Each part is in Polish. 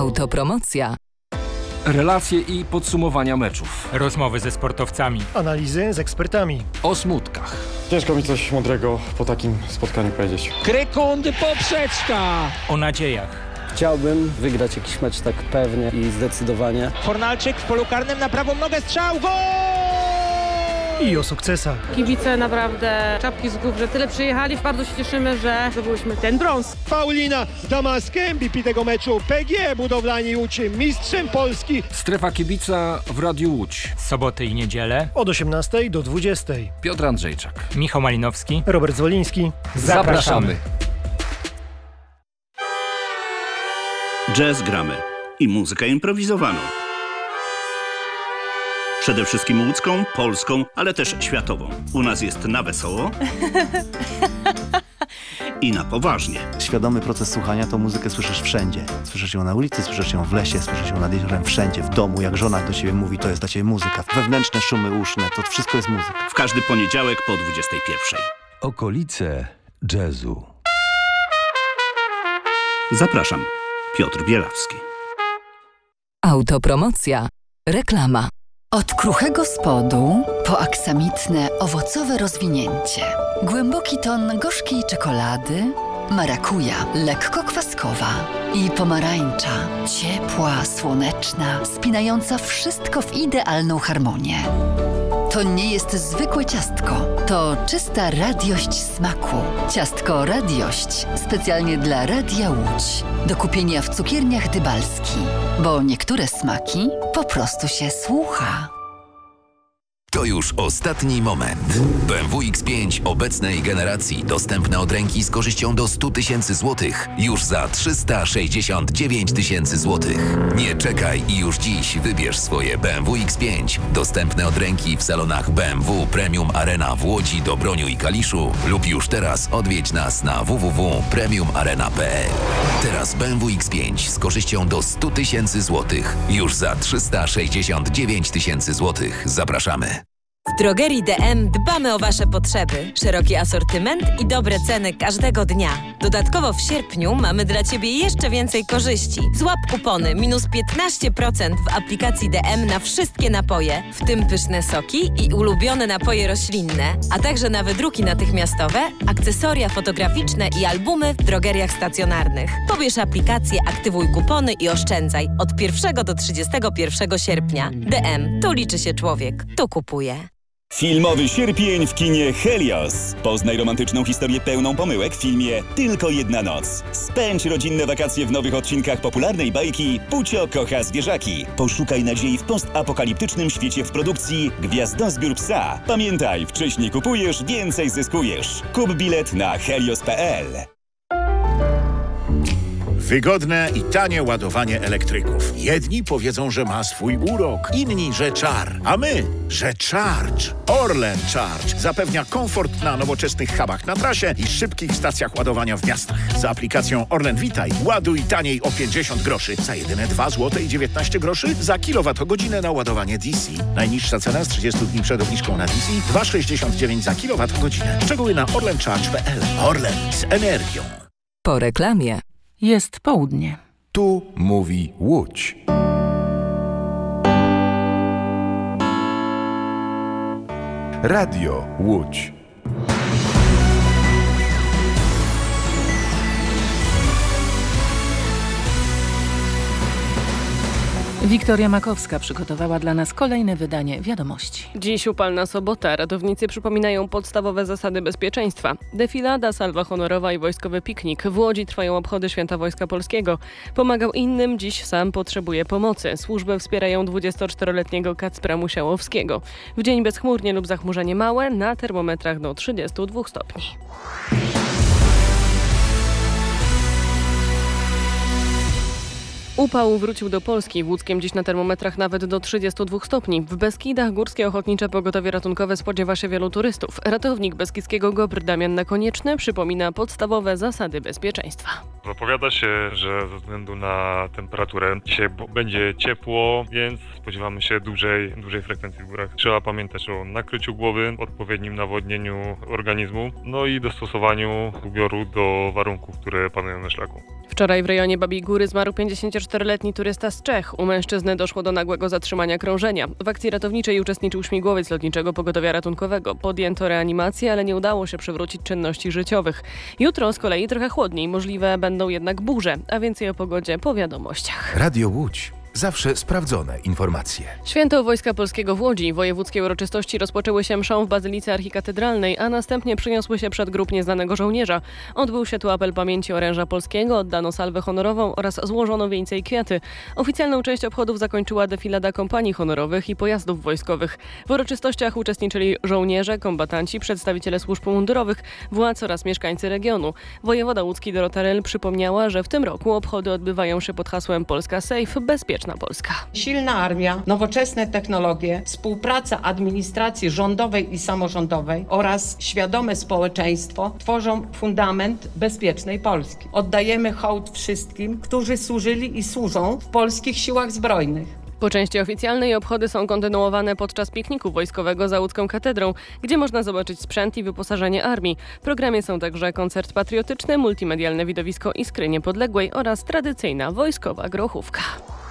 Autopromocja. Relacje i podsumowania meczów. Rozmowy ze sportowcami. Analizy z ekspertami. O smutkach. Ciężko mi coś mądrego po takim spotkaniu powiedzieć. Krykundy poprzeczka. O nadziejach. Chciałbym wygrać jakiś mecz tak pewnie i zdecydowanie. Fornalczyk w polu karnym na prawą nogę, strzał, gol! I o sukcesach. Kibice naprawdę czapki z głów, że tyle przyjechali. Bardzo się cieszymy, że zdobyłyśmy ten brąz. Paulina Damaskę, MVP tego meczu. PGE Budowlani Łódź, mistrzem Polski. Strefa kibica w Radiu Łódź. Soboty i niedzielę. Od 18 do 20. Piotr Andrzejczak. Michał Malinowski. Robert Zwoliński. Zapraszamy. Jazz gramy i muzykę improwizowaną. Przede wszystkim łódzką, polską, ale też światową. U nas jest na wesoło i na poważnie. Świadomy proces słuchania to muzykę słyszysz wszędzie. Słyszysz ją na ulicy, słyszysz ją w lesie, słyszysz ją nad jeziorem, wszędzie, w domu. Jak żona do ciebie mówi, to jest dla ciebie muzyka. Wewnętrzne szumy uszne, to wszystko jest muzyka. W każdy poniedziałek po 21:00. Okolice jazzu. Zapraszam. Piotr Bielawski. Autopromocja. Reklama. Od kruchego spodu po aksamitne, owocowe rozwinięcie. Głęboki ton gorzkiej czekolady, marakuja, lekko kwaskowa i pomarańcza, ciepła, słoneczna, spinająca wszystko w idealną harmonię. To nie jest zwykłe ciastko, to czysta radiość smaku. Ciastko Radiość, specjalnie dla Radia Łódź. Do kupienia w cukierniach Dybalski, bo niektóre smaki po prostu się słucha. To już ostatni moment. BMW X5 obecnej generacji dostępne od ręki z korzyścią do 100 000 złotych już za 369 000 złotych. Nie czekaj i już dziś wybierz swoje BMW X5 dostępne od ręki w salonach BMW Premium Arena w Łodzi, Dobroniu i Kaliszu lub już teraz odwiedź nas na www.premiumarena.pl. Teraz BMW X5 z korzyścią do 100 000 złotych już za 369 000 złotych. Zapraszamy. W drogerii DM dbamy o Wasze potrzeby. Szeroki asortyment i dobre ceny każdego dnia. Dodatkowo w sierpniu mamy dla Ciebie jeszcze więcej korzyści. Złap kupony minus 15% w aplikacji DM na wszystkie napoje, w tym pyszne soki i ulubione napoje roślinne, a także na wydruki natychmiastowe, akcesoria fotograficzne i albumy w drogeriach stacjonarnych. Pobierz aplikację, aktywuj kupony i oszczędzaj od 1 do 31 sierpnia. DM. Tu liczy się człowiek. Tu kupuje. Filmowy sierpień w kinie Helios. Poznaj romantyczną historię pełną pomyłek w filmie Tylko jedna noc. Spędź rodzinne wakacje w nowych odcinkach popularnej bajki Pucio kocha zwierzaki. Poszukaj nadziei w postapokaliptycznym świecie w produkcji Gwiazdozbiór psa. Pamiętaj, wcześniej kupujesz, więcej zyskujesz. Kup bilet na helios.pl. Wygodne i tanie ładowanie elektryków. Jedni powiedzą, że ma swój urok, inni, że czar, a my, że Charge. Orlen Charge zapewnia komfort na nowoczesnych hubach na trasie i szybkich stacjach ładowania w miastach. Z aplikacją Orlen Witaj ładuj taniej o 50 groszy za jedyne 2 zł i 19 groszy za kilowatogodzinę na ładowanie DC. Najniższa cena z 30 dni przed obniżką na DC 2,69 za kilowatogodzinę. Szczegóły na orlencharge.pl. Orlen z energią. Po reklamie. Jest południe. Tu mówi Łódź. Radio Łódź. Wiktoria Makowska przygotowała dla nas kolejne wydanie wiadomości. Dziś upalna sobota. Ratownicy przypominają podstawowe zasady bezpieczeństwa. Defilada, salwa honorowa i wojskowy piknik. W Łodzi trwają obchody Święta Wojska Polskiego. Pomagał innym, dziś sam potrzebuje pomocy. Służbę wspierają 24-letniego Kacpra Musiałowskiego. W dzień bezchmurnie lub zachmurzenie małe, na termometrach do 32 stopni. Upał wrócił do Polski. W Łódzkiem dziś na termometrach nawet do 32 stopni. W Beskidach Górskie Ochotnicze Pogotowie Ratunkowe spodziewa się wielu turystów. Ratownik beskidzkiego GOPR Damian Nakonieczny przypomina podstawowe zasady bezpieczeństwa. Zapowiada się, że ze względu na temperaturę dzisiaj będzie ciepło, więc spodziewamy się dużej frekwencji w górach. Trzeba pamiętać o nakryciu głowy, odpowiednim nawodnieniu organizmu, no i dostosowaniu ubioru do warunków, które panują na szlaku. Wczoraj w rejonie Babiej Góry zmarł 54 24-letni turysta z Czech. U mężczyzny doszło do nagłego zatrzymania krążenia. W akcji ratowniczej uczestniczył śmigłowiec Lotniczego Pogotowia Ratunkowego. Podjęto reanimację, ale nie udało się przywrócić czynności życiowych. Jutro z kolei trochę chłodniej, możliwe będą jednak burze, a więcej o pogodzie po wiadomościach. Radio Łódź. Zawsze sprawdzone informacje. Święto Wojska Polskiego w Łodzi. Wojewódzkie uroczystości rozpoczęły się mszą w Bazylice Archikatedralnej, a następnie przyniosły się przed grób nieznanego żołnierza. Odbył się tu apel pamięci oręża polskiego, oddano salwę honorową oraz złożono wieńce i kwiaty. Oficjalną część obchodów zakończyła defilada kompanii honorowych i pojazdów wojskowych. W uroczystościach uczestniczyli żołnierze, kombatanci, przedstawiciele służb mundurowych, władz oraz mieszkańcy regionu. Wojewoda łódzki Dorota Ryl przypomniała, że w tym roku obchody odbywają się pod hasłem Polska Safe, bezpieczna Polska. Silna armia, nowoczesne technologie, współpraca administracji rządowej i samorządowej oraz świadome społeczeństwo tworzą fundament bezpiecznej Polski. Oddajemy hołd wszystkim, którzy służyli i służą w polskich siłach zbrojnych. Po części oficjalnej obchody są kontynuowane podczas pikniku wojskowego za łódzką katedrą, gdzie można zobaczyć sprzęt i wyposażenie armii. W programie są także koncert patriotyczny, multimedialne widowisko Iskry Niepodległej oraz tradycyjna wojskowa grochówka.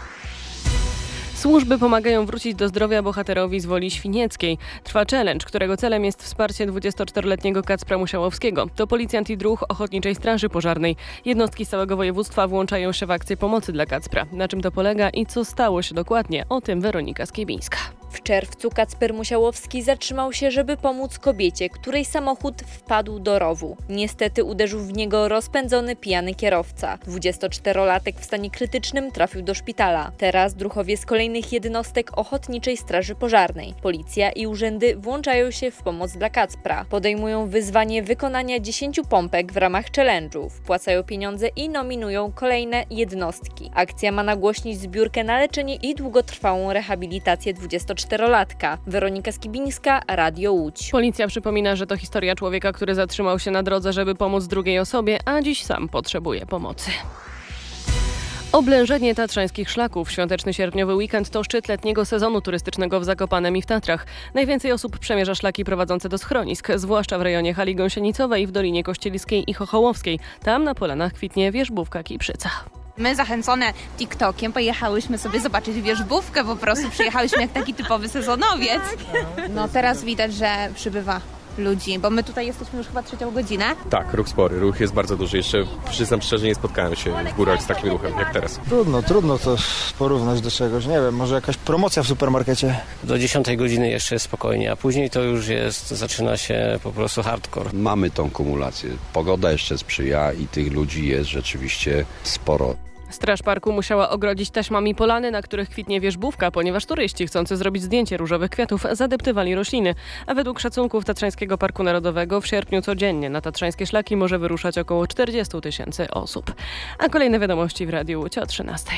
Służby pomagają wrócić do zdrowia bohaterowi z Woli Świnieckiej. Trwa challenge, którego celem jest wsparcie 24-letniego Kacpra Musiałowskiego. To policjant i druh Ochotniczej Straży Pożarnej. Jednostki z całego województwa włączają się w akcję pomocy dla Kacpra. Na czym to polega i co stało się dokładnie? O tym Weronika Skiebińska. W czerwcu Kacper Musiałowski zatrzymał się, żeby pomóc kobiecie, której samochód wpadł do rowu. Niestety uderzył w niego rozpędzony pijany kierowca. 24-latek w stanie krytycznym trafił do szpitala. Teraz druhowie z kolejnych jednostek Ochotniczej Straży Pożarnej. Policja i urzędy włączają się w pomoc dla Kacpra. Podejmują wyzwanie wykonania 10 pompek w ramach challenge'u. Wpłacają pieniądze i nominują kolejne jednostki. Akcja ma nagłośnić zbiórkę na leczenie i długotrwałą rehabilitację 24-latka. Weronika Skibińska, Radio Łódź. Policja przypomina, że to historia człowieka, który zatrzymał się na drodze, żeby pomóc drugiej osobie, a dziś sam potrzebuje pomocy. Oblężenie tatrzańskich szlaków. Świąteczny sierpniowy weekend to szczyt letniego sezonu turystycznego w Zakopanem i w Tatrach. Najwięcej osób przemierza szlaki prowadzące do schronisk, zwłaszcza w rejonie Hali Gąsienicowej, w Dolinie Kościeliskiej i Chochołowskiej. Tam na polanach kwitnie wierzbówka Kiprzyca. My zachęcone TikTokiem pojechałyśmy sobie zobaczyć wierzbówkę, po prostu przyjechałyśmy jak taki typowy sezonowiec. No teraz widać, że przybywa ludzi, bo my tutaj jesteśmy już chyba 3. godzinę. Tak, ruch spory, ruch jest bardzo duży. Jeszcze przyznam szczerze, nie spotkałem się w górach z takim ruchem jak teraz. Trudno to porównać do czegoś, nie wiem, może jakaś promocja w supermarkecie. Do 10 godziny jeszcze jest spokojnie, a później to już zaczyna się po prostu hardcore. Mamy tą kumulację. Pogoda jeszcze sprzyja i tych ludzi jest rzeczywiście sporo. Straż Parku musiała ogrodzić taśmami polany, na których kwitnie wierzbówka, ponieważ turyści chcący zrobić zdjęcie różowych kwiatów zadeptywali rośliny. A według szacunków Tatrzańskiego Parku Narodowego w sierpniu codziennie na tatrzańskie szlaki może wyruszać około 40 000 osób. A kolejne wiadomości w Radiu Łódź o 13:00.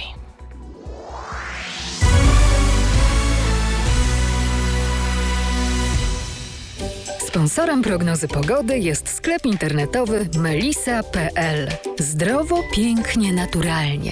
Sponsorem prognozy pogody jest sklep internetowy melisa.pl. Zdrowo, pięknie, naturalnie.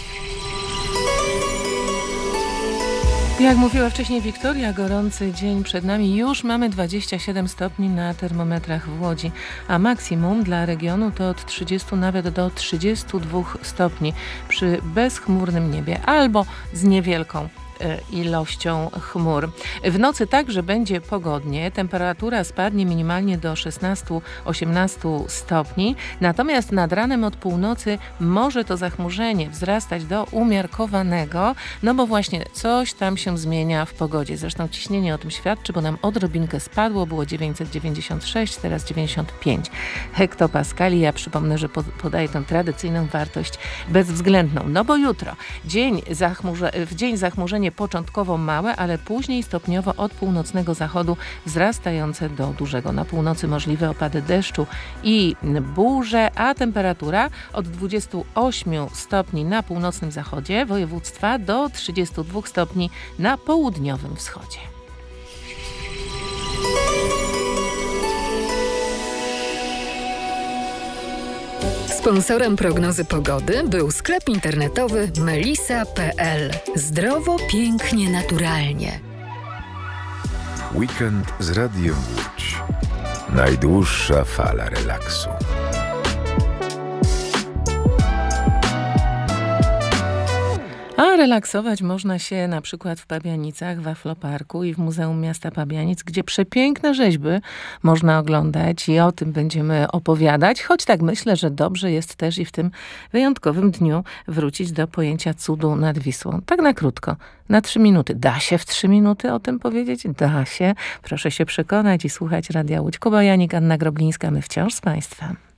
Jak mówiła wcześniej Wiktoria, gorący dzień przed nami. Już mamy 27 stopni na termometrach w Łodzi, a maksimum dla regionu to od 30 nawet do 32 stopni przy bezchmurnym niebie albo z niewielką ilością chmur. W nocy także będzie pogodnie, temperatura spadnie minimalnie do 16-18 stopni, natomiast nad ranem od północy może to zachmurzenie wzrastać do umiarkowanego, no bo właśnie coś tam się zmienia w pogodzie. Zresztą ciśnienie o tym świadczy, bo nam odrobinkę spadło, było 996, teraz 95 hektopaskali. Ja przypomnę, że podaję tę tradycyjną wartość bezwzględną, no bo jutro w dzień zachmurzenie początkowo małe, ale później stopniowo od północnego zachodu wzrastające do dużego. Na północy możliwe opady deszczu i burze, a temperatura od 28 stopni na północnym zachodzie województwa do 32 stopni na południowym wschodzie. Sponsorem prognozy pogody był sklep internetowy melisa.pl. Zdrowo, pięknie, naturalnie. Weekend z Radiem Łódź. Najdłuższa fala relaksu. A relaksować można się na przykład w Pabianicach, w Afloparku i w Muzeum Miasta Pabianic, gdzie przepiękne rzeźby można oglądać i o tym będziemy opowiadać, choć tak myślę, że dobrze jest też i w tym wyjątkowym dniu wrócić do pojęcia cudu nad Wisłą. Tak na krótko, na 3 minuty. Da się w 3 minuty o tym powiedzieć? Da się. Proszę się przekonać i słuchać Radia Łódź. Kuba Janik, Anna Groblińska, my wciąż z Państwem.